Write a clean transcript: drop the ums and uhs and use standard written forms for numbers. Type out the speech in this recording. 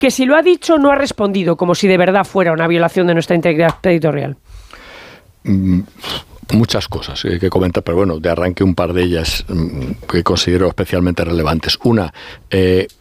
que si lo ha dicho no ha respondido, como si de verdad fuera una violación de nuestra integridad territorial? Muchas cosas que comentar, pero bueno, de arranque un par de ellas que considero especialmente relevantes. Una,